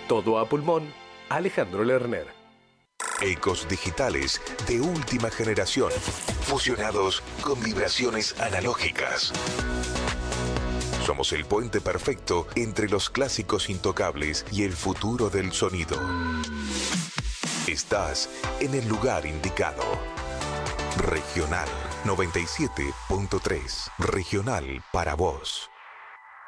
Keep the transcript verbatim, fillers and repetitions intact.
Todo a pulmón, Alejandro Lerner. Ecos digitales de última generación, fusionados con vibraciones analógicas. Somos el puente perfecto entre los clásicos intocables y el futuro del sonido. Estás en el lugar indicado. Regional noventa y siete punto tres. Regional para vos.